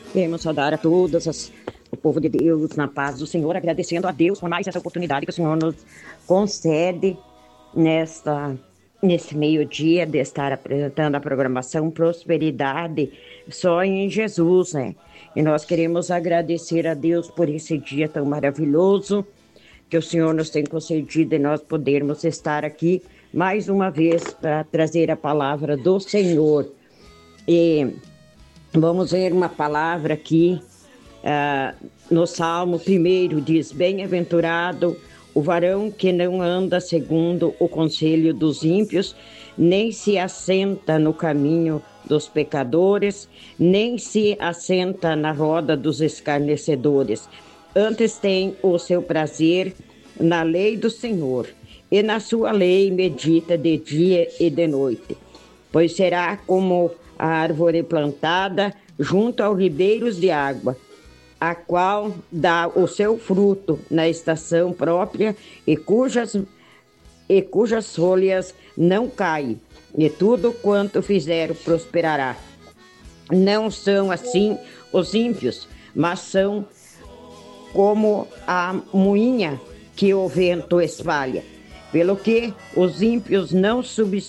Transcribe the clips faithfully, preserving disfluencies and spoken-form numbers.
Queremos saudar a todos as, o povo de Deus na paz do Senhor, agradecendo a Deus por mais essa oportunidade que o Senhor nos concede nesta, nesse meio-dia de estar apresentando a programação Prosperidade só em Jesus, né? E nós queremos agradecer a Deus por esse dia tão maravilhoso que o Senhor nos tem concedido e nós podermos estar aqui mais uma vez para trazer a palavra do Senhor. E vamos ver uma palavra aqui, uh, no Salmo primeiro, diz: bem-aventurado o varão que não anda segundo o conselho dos ímpios, nem se assenta no caminho dos pecadores, nem se assenta na roda dos escarnecedores. Antes tem o seu prazer na lei do Senhor, e na sua lei medita de dia e de noite. Pois será como a árvore plantada junto aos ribeiros de água, a qual dá o seu fruto na estação própria e cujas, e cujas folhas não caem, e tudo quanto fizer prosperará. Não são assim os ímpios, mas são como a moinha que o vento espalha. Pelo que os ímpios não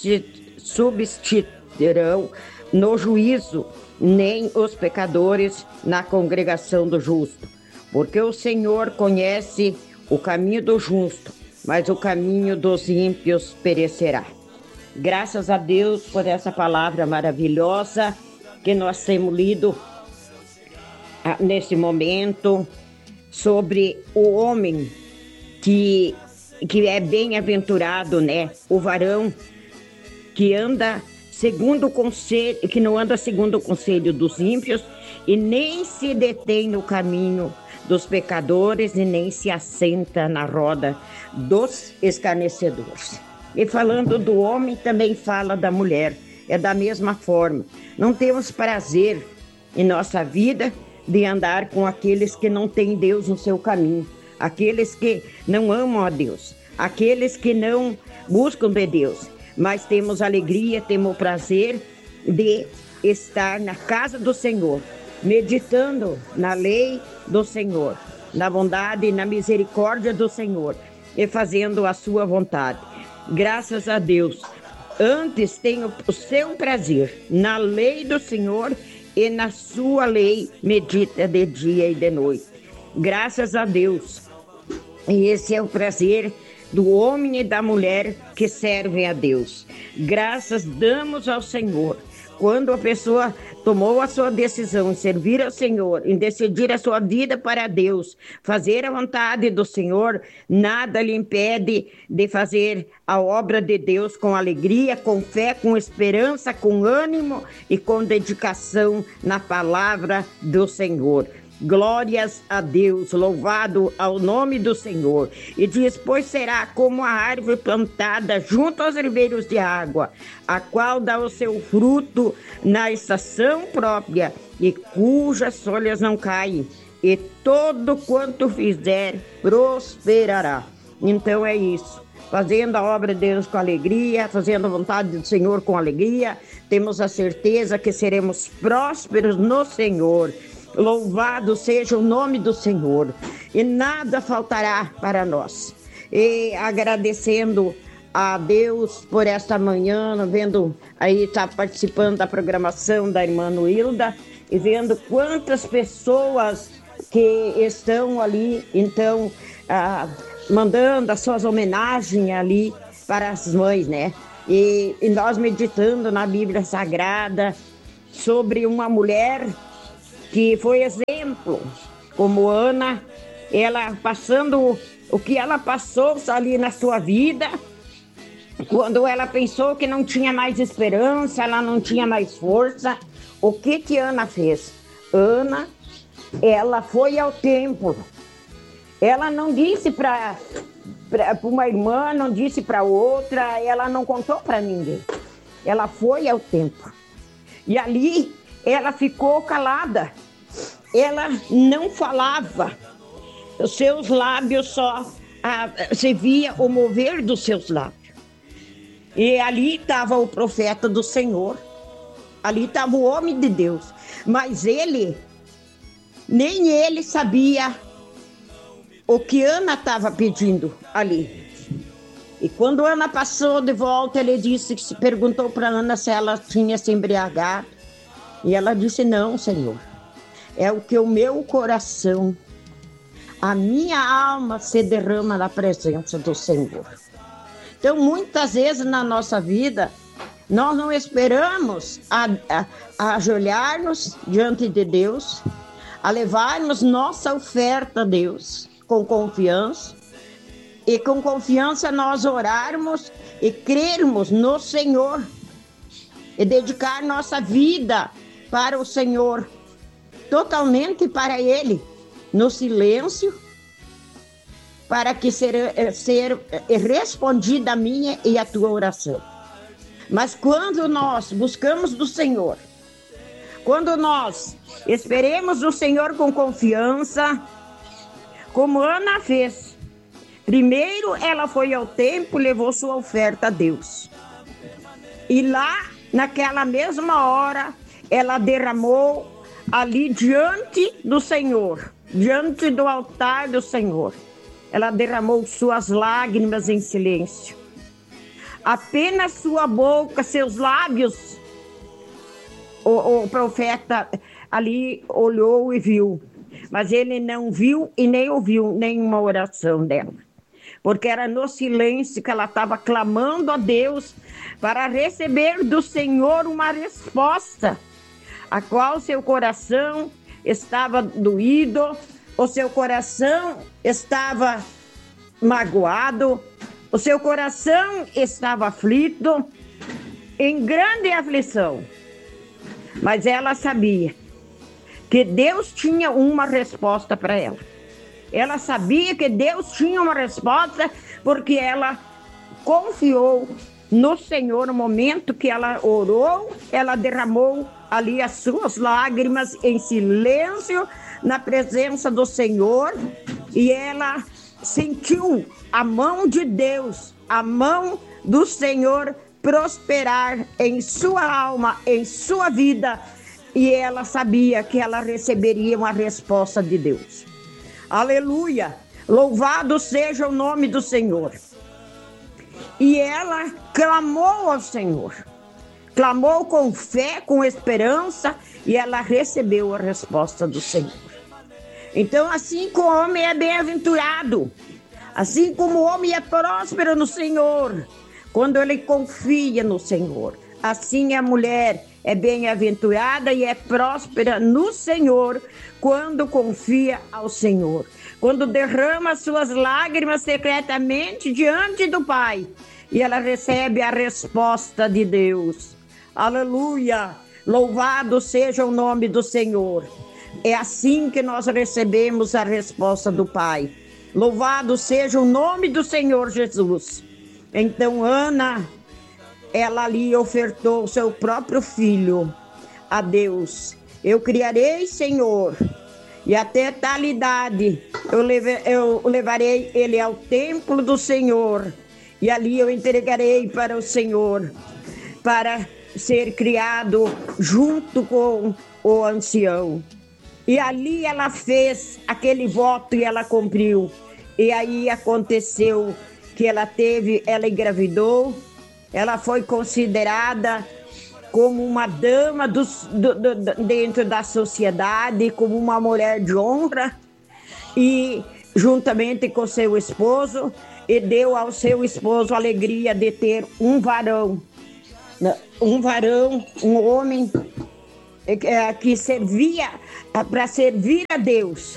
subsistirão no juízo, nem os pecadores na congregação do justo. Porque o Senhor conhece o caminho do justo, mas o caminho dos ímpios perecerá. Graças a Deus por essa palavra maravilhosa que nós temos lido ah, nesse momento, sobre o homem que, que é bem-aventurado, né? O varão que anda segundo o conselho, que não anda segundo o conselho dos ímpios, e nem se detém no caminho dos pecadores, e nem se assenta na roda dos escarnecedores. E falando do homem, também fala da mulher. É da mesma forma. Não temos prazer em nossa vida de andar com aqueles que não têm Deus no seu caminho, aqueles que não amam a Deus, aqueles que não buscam de Deus. Mas temos alegria, temos prazer de estar na casa do Senhor, meditando na lei do Senhor, na bondade e na misericórdia do Senhor, e fazendo a sua vontade. Graças a Deus, antes tenho o seu prazer na lei do Senhor, e na sua lei medita de dia e de noite. Graças a Deus. E esse é o prazer do homem e da mulher que servem a Deus. Graças damos ao Senhor. Quando a pessoa tomou a sua decisão em servir ao Senhor, em decidir a sua vida para Deus, fazer a vontade do Senhor, nada lhe impede de fazer a obra de Deus com alegria, com fé, com esperança, com ânimo e com dedicação na palavra do Senhor. Glórias a Deus, louvado ao nome do Senhor. E diz: pois será como a árvore plantada junto aos ribeiros de água, a qual dá o seu fruto na estação própria, e cujas folhas não caem, e todo quanto fizer prosperará. Então é isso. Fazendo a obra de Deus com alegria, fazendo a vontade do Senhor com alegria, temos a certeza que seremos prósperos no Senhor. Louvado seja o nome do Senhor, e nada faltará para nós. E agradecendo a Deus por esta manhã, vendo aí, está participando da programação da irmã Noilda, e vendo quantas pessoas que estão ali, então, ah, mandando as suas homenagens ali para as mães, né? E, e nós meditando na Bíblia Sagrada sobre uma mulher que foi exemplo, como Ana, ela passando o que ela passou ali na sua vida, quando ela pensou que não tinha mais esperança, ela não tinha mais força, o que que Ana fez? Ana, ela foi ao templo, ela não disse para uma irmã, não disse para outra, ela não contou para ninguém, ela foi ao templo, e ali ela ficou calada, ela não falava, os seus lábios só, ah, se via o mover dos seus lábios. E ali estava o profeta do Senhor, ali estava o homem de Deus, mas ele Nem ele sabia o que Ana estava pedindo ali. E quando Ana passou de volta, ele disse que se perguntou para Ana se ela tinha se embriagado. E ela disse: não, Senhor. É o que o meu coração, a minha alma se derrama na presença do Senhor. Então, muitas vezes na nossa vida, nós não esperamos a, a, a ajoelhar-nos diante de Deus, a levarmos nossa oferta a Deus com confiança, e com confiança nós orarmos e crermos no Senhor e dedicar nossa vida para o Senhor, totalmente para Ele, no silêncio, para que ser, ser respondida a minha e a tua oração. Mas quando nós buscamos do Senhor, quando nós esperemos o Senhor com confiança, como Ana fez, primeiro ela foi ao templo e levou sua oferta a Deus. E lá, naquela mesma hora, ela derramou ali diante do Senhor, diante do altar do Senhor. Ela derramou suas lágrimas em silêncio. Apenas sua boca, seus lábios, o, o profeta ali olhou e viu. Mas ele não viu e nem ouviu nenhuma oração dela. Porque era no silêncio que ela estava clamando a Deus para receber do Senhor uma resposta, a qual seu coração estava doído, o seu coração estava magoado, o seu coração estava aflito, em grande aflição. Mas ela sabia que Deus tinha uma resposta para ela. Ela sabia que Deus tinha uma resposta porque ela confiou no Senhor. No momento que ela orou, ela derramou ali as suas lágrimas em silêncio na presença do Senhor, e ela sentiu a mão de Deus, a mão do Senhor prosperar em sua alma, em sua vida, e ela sabia que ela receberia uma resposta de Deus. Aleluia! Louvado seja o nome do Senhor. E ela clamou ao Senhor. Clamou com fé, com esperança, e ela recebeu a resposta do Senhor. Então, assim como o homem é bem-aventurado, assim como o homem é próspero no Senhor, quando ele confia no Senhor, assim a mulher é bem-aventurada e é próspera no Senhor quando confia ao Senhor. Quando derrama suas lágrimas secretamente diante do Pai e ela recebe a resposta de Deus. Aleluia! Louvado seja o nome do Senhor. É assim que nós recebemos a resposta do Pai. Louvado seja o nome do Senhor Jesus. Então Ana, ela ali ofertou o seu próprio filho a Deus. Eu criarei, Senhor, e até tal idade eu, leve, eu levarei ele ao templo do Senhor, e ali eu entregarei para o Senhor, para ser criado junto com o ancião. E ali ela fez aquele voto e ela cumpriu. E aí aconteceu que ela teve, ela engravidou, ela foi considerada como uma dama do, do, do, dentro da sociedade, como uma mulher de honra, e juntamente com seu esposo, e deu ao seu esposo a alegria de ter um varão, um varão, um homem que servia para servir a Deus,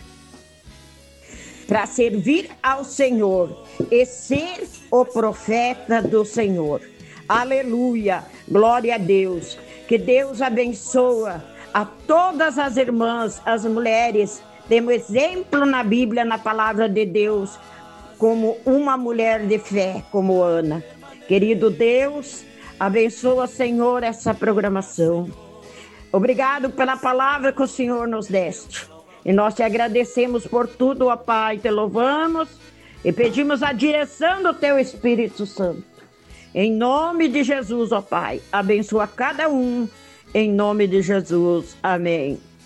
para servir ao Senhor e ser o profeta do Senhor. Aleluia, glória a Deus. Que Deus abençoa a todas as irmãs, as mulheres. Temos exemplo na Bíblia, na palavra de Deus, como uma mulher de fé, como Ana. Querido Deus, abençoa, Senhor, essa programação. Obrigado pela palavra que o Senhor nos deste. E nós te agradecemos por tudo, ó Pai, te louvamos e pedimos a direção do teu Espírito Santo. Em nome de Jesus, ó Pai, abençoa cada um, em nome de Jesus. Amém.